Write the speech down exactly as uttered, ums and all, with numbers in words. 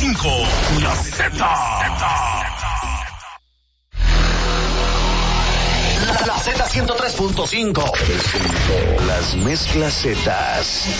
cinco. La Z. La, la Z ciento tres punto cinco. Las mezclas Zetas.